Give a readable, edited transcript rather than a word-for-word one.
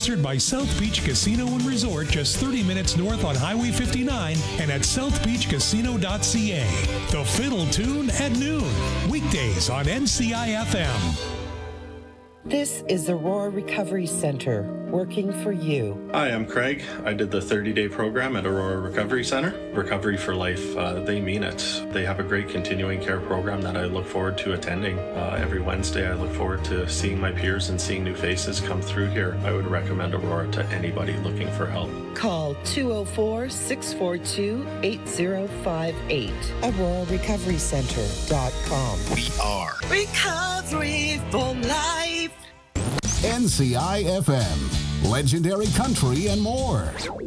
Sponsored by South Beach Casino and Resort, just 30 minutes north on Highway 59 and at southbeachcasino.ca. The Fiddle Tune at noon, weekdays on NCI-FM. This is Aurora Recovery Center, working for you. Hi, I'm Craig. I did the 30-day program at Aurora Recovery Center. Recovery for life, they mean it. They have a great continuing care program that I look forward to attending. Every Wednesday, I look forward to seeing my peers and seeing new faces come through here. I would recommend Aurora to anybody looking for help. Call 204-642-8058. AuroraRecoveryCenter.com. We are Recovery for Life. NCI-FM, legendary country and more.